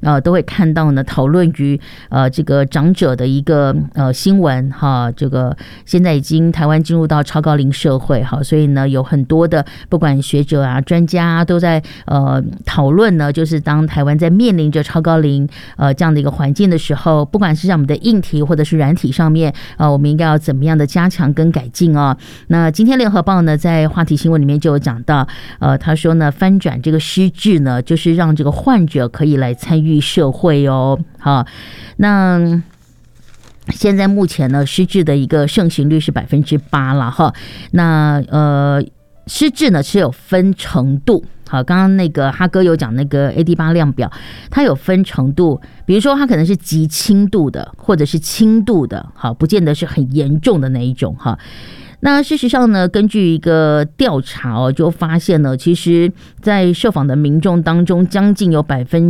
都会看到呢讨论于这个长者的一个新闻哈，这个现在已经台湾进入到超高龄社会哈，所以呢有很多的不管学者啊专家啊都在讨论呢，就是当台湾在面临着超高龄这样的一个环境的时候，不管是在我们的硬体或者是软体上面我们应该要怎么样的加强跟改进哦。那今天联合报呢在话题新闻里面就有讲到他说呢翻转这个失智呢就是让这个患者可以来参与社会哦。好，那现在目前呢失智的一个盛行率是8%了哈。那失智呢是有分程度，好，刚刚那个哈哥有讲那个 AD8 量表，它有分程度，比如说它可能是极轻度的或者是轻度的，好，不见得是很严重的那一种哈。那事实上呢，根据一个调查就发现呢，其实在受访的民众当中，将近有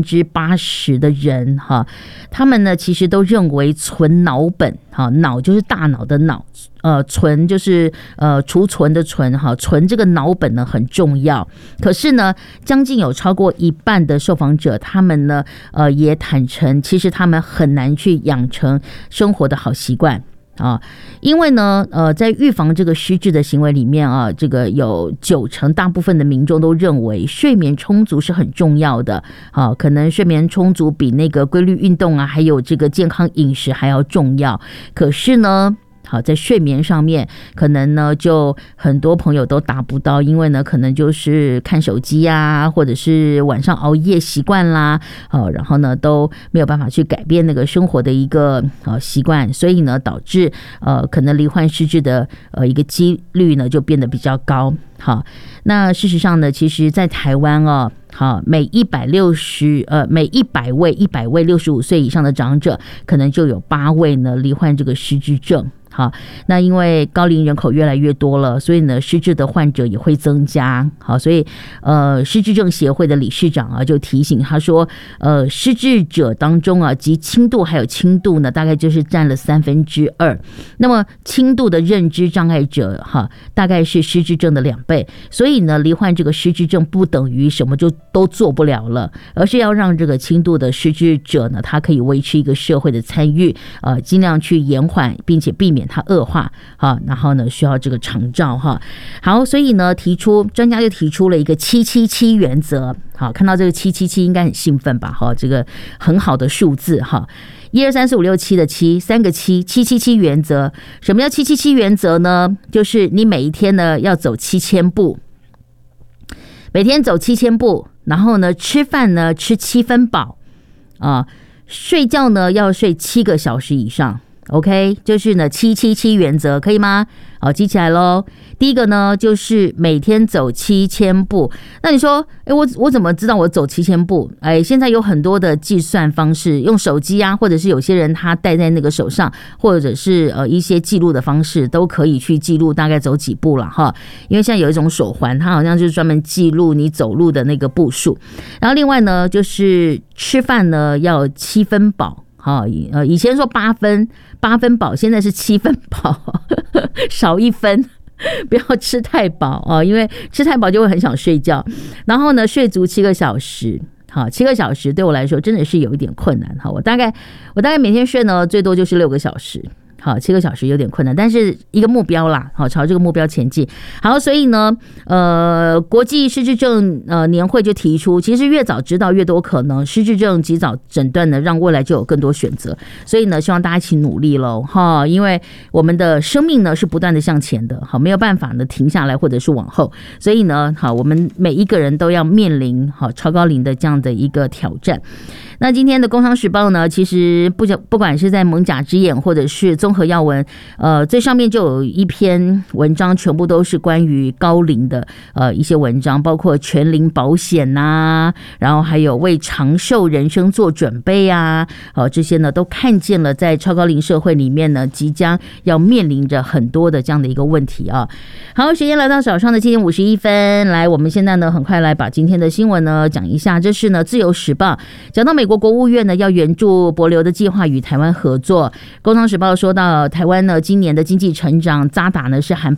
80%的人哈，他们呢其实都认为存脑本哈，脑就是大脑的脑，存就是储存的存哈，存这个脑本呢很重要。可是呢，将近有超过一半的受访者，他们呢也坦诚，其实他们很难去养成生活的好习惯。因为呢，在预防这个失智的行为里面啊，这个有90%大部分的民众都认为睡眠充足是很重要的，可能睡眠充足比那个规律运动啊，还有这个健康饮食还要重要。可是呢，好，在睡眠上面，可能呢就很多朋友都达不到，因为呢可能就是看手机啊，或者是晚上熬夜习惯啦，然后呢都没有办法去改变那个生活的一个习惯，所以呢导致可能罹患失智的一个几率呢就变得比较高。好，那事实上呢，其实在台湾好，每100位65岁以上的长者，可能就有8位呢罹患这个失智症。好，那因为高龄人口越来越多了，所以呢失智的患者也会增加。好，所以失智症协会的理事长就提醒他说，失智者当中极轻度还有轻度呢，大概就是占了2/3。那么轻度的认知障碍者大概是失智症的2倍。所以呢，罹患这个失智症不等于什么就都做不了了，而是要让这个轻度的失智者呢，他可以维持一个社会的参与，尽量去延缓，并且避免它恶化，然后呢需要这个长照哈。好，所以呢专家就提出了一个777原则。好，看到这个777应该很兴奋吧？这个很好的数字哈。1、2、3、4、5、6、7的7，三个7，777原则。什么叫777原则呢？就是你每一天呢要走7000步，每天走7000步，然后呢吃饭呢吃7分饱睡觉呢要睡7个小时以上。OK， 就是呢777原则，可以吗？好，记起来咯。第一个呢就是每天走7000步。那你说我怎么知道我走7000步？现在有很多的计算方式，用手机啊，或者是有些人他戴在那个手上，或者是一些记录的方式，都可以去记录大概走几步了哈。因为现在有一种手环，它好像就是专门记录你走路的那个步数。然后另外呢就是吃饭呢要7分饱。以前说8分饱，现在是7分饱，少1分，不要吃太饱因为吃太饱就会很想睡觉。然后呢，睡足7个小时。好，7个小时对我来说真的是有一点困难。我大概每天睡呢最多就是6个小时。好，7个小时有点困难，但是一个目标啦，好，朝这个目标前进。好，所以呢，国际失智症年会就提出，其实越早知道越多可能，失智症及早诊断呢，让未来就有更多选择。所以呢，希望大家一起努力喽，因为我们的生命呢是不断的向前的，好，没有办法呢停下来或者是往后。所以呢，好，我们每一个人都要面临超高龄的这样的一个挑战。那今天的工商时报呢，其实不管是在蒙甲之眼或者是综合要闻，最上面就有一篇文章，全部都是关于高龄的一些文章，包括全龄保险啊，然后还有为长寿人生做准备啊，这些呢都看见了在超高龄社会里面呢，即将要面临着很多的这样的一个问题啊。好，时间来到早上的7点51分，来，我们现在呢很快来把今天的新闻呢讲一下。这是呢自由时报讲到美国国务院呢要援助帛琉的计划与台湾合作。工商时报说到台湾呢今年的经济成长渣打呢是含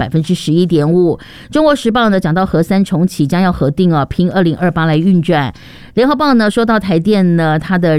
11.5%。中国时报呢讲到核三重启将要核定拼2028来运转。联合报呢说到台电呢它的